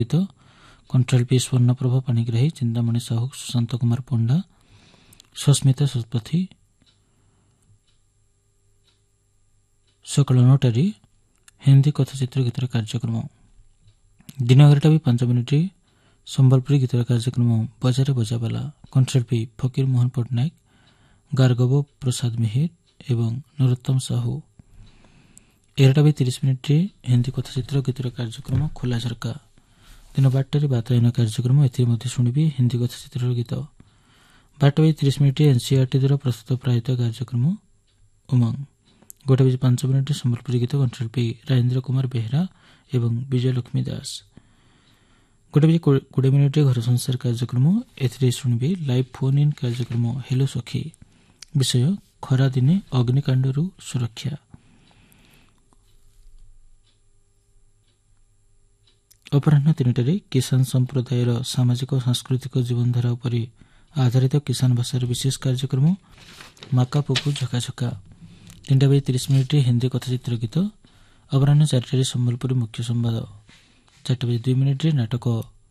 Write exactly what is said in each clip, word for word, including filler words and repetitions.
ଗୀତ control P ସ୍ୱର୍ଣ୍ଣପ୍ରଭ Panigrahi, Chintamani Sahu, Sushant Kumar Panda, Sasmita Satapathy. ସକାଳ ନଅଟାରେ ହିନ୍ଦୀ କଥାଚିତ୍ର ଗୀତର କାର୍ଯ୍ୟକ୍ରମ। ଦିନ ଏଗାରଟା ବି ପାଞ୍ଚ ମିନିଟ୍ ସମ୍ବଲପୁରୀ ଗୀତର କାର୍ଯ୍ୟକ୍ରମ ବଜାର ବଜାବାଲା କଣ୍ଟ୍ରାଲ ପି ଫକୀର ମୋହନ ପଟ୍ଟନାୟକ, ଗାର୍ଗବ ପ୍ରସାଦ ମିହିର ଏବଂ ନରୋତ୍ତମ ସାହୁ। ଏଗାରଟା ବି ତିରିଶ ମିନିଟ୍ରେ ହିନ୍ଦୀ କଥାଚିତ୍ର ଗୀତର କାର୍ଯ୍ୟକ୍ରମ ଖୋଲା ଝରକା। ଦିନ ବାରଟାରେ ବାତାୟନ କାର୍ଯ୍ୟକ୍ରମ, ଏଥିରେ ମଧ୍ୟ ଶୁଣିବି ହିନ୍ଦୀ କଥାଚିତ୍ରର ଗୀତ। ବାରଟା ବାଜି ତିରିଶ ମିନିଟ୍ରେ ଏନ୍ସିଆରଟି ଦ୍ୱାରା ପ୍ରସ୍ତୁତ ପ୍ରାୟତଃ କାର୍ଯ୍ୟକ୍ରମ ଉମଙ୍ଗ। ଗୋଟେ ବାଜି ପାଞ୍ଚ ମିନିଟ୍ରେ ସମ୍ବଲପୁରୀ ଗୀତ କଣ୍ଟ୍ରାଲ ପି ରାଜେନ୍ଦ୍ର କୁମାର ବେହେରା ଏବଂ ବିଜୟ ଲକ୍ଷ୍ମୀ ଦାସ। ଗୋଟେ ବାଜି କୋଡ଼ିଏ ମିନିଟ୍ରେ ଘର ସଂସାର କାର୍ଯ୍ୟକ୍ରମ, ଏଥିରେ ଶୁଣିବେ ଲାଇଭ୍ ଫୋନ୍ ଇନ୍ କାର୍ଯ୍ୟକ୍ରମ ହେଲୋ ସଖୀ। ବିଷୟ ଖରାଦିନେ ଅଗ୍ନିକାଣ୍ଡରୁ ସୁରକ୍ଷା। ଅପରାହ୍ନ ତିନିଟାରେ କିଷାନ ସମ୍ପ୍ରଦାୟର ସାମାଜିକ ଓ ସାଂସ୍କୃତିକ ଜୀବନଧାରା ଉପରେ ଆଧାରିତ କିଷାନ ଭାଷାର ବିଶେଷ କାର୍ଯ୍ୟକ୍ରମ ମାକା ପପୁ ଝକାଝକା। ତିନିଟା ବାଜି ତିରିଶ ମିନିଟ୍ରେ ହିନ୍ଦୀ କଥାଚିତ୍ର ଗୀତ। ଅପରାହ୍ନ ଚାରିଟାରେ ସମ୍ବଲପୁରୀ ମୁଖ୍ୟ ସମ୍ବାଦ। ଚାରିଟା ବାଜି ଦୁଇ ମିନିଟ୍ରେ ନାଟକ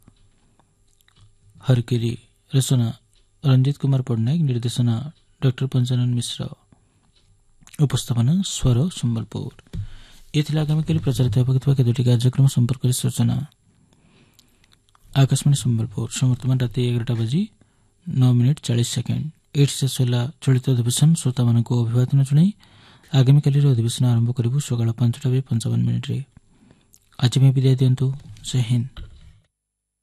ହରକିରି, ରଚନା ରଞ୍ଜିତ କୁମାର ପଟ୍ଟନାୟକ, ନିର୍ଦ୍ଦେଶନା ଡକ୍ଟର ପଞ୍ଚାନନ ମିଶ୍ର, ଉପସ୍ଥାପନା ସ୍ୱର ସମ୍ବଲପୁର। ଏ ଥିଲା ଆଗାମୀକାଲି ପ୍ରଚାରିତ ହେବାକୁ ଥିବା କେତୋଟି କାର୍ଯ୍ୟକ୍ରମ ସମ୍ପର୍କରେ ସୂଚନା। ଆକାଶବାଣୀ ସମ୍ବଲପୁର ବର୍ତ୍ତମାନ ରାତି ଏଗାରଟା ବାଜି ନଅ ମିନିଟ୍ ଚାଳିଶ ସେକେଣ୍ଡ। ଏଇଠି ଶେଷ ହେଲା ଚଳିତ ଅଧିବେଶନ। ଶ୍ରୋତାମାନଙ୍କୁ ଅଭିବାଦନ ଜଣାଇ ଆଗାମୀକାଲିର ଅଧିବେଶନ ଆରମ୍ଭ କରିବୁ ସକାଳ ପାଞ୍ଚଟା ବାଜି ପଞ୍ଚାବନ ମିନିଟ୍ରେ। ଆଜି ପାଇଁ ବିଦାୟ ଦିଅନ୍ତୁ। ଜୟ ହିନ୍ଦ।